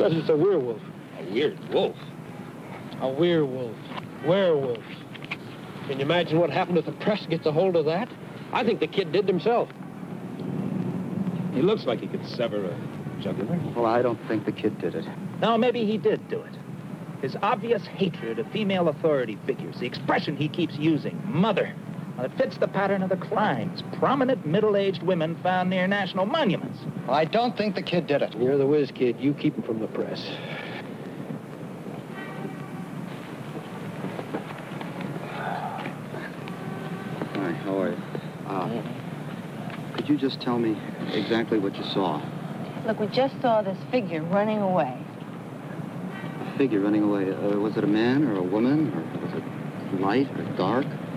Because it's a werewolf. A weird wolf? A werewolf. Werewolf. Can you imagine what happened if the press gets a hold of that? I think the kid did himself. He looks like he could sever a jugular. Well, I don't think the kid did it. No, maybe he did do it. His obvious hatred of female authority figures, the expression he keeps using, mother. Well, it fits the pattern of the crimes. Prominent middle-aged women found near national monuments. I don't think the kid did it. You're the whiz kid. You keep him from the press. Hi, how are you? Could you just tell me exactly what you saw? Look, we just saw this figure running away. A figure running away. Was it a man or a woman? Or was it light or dark?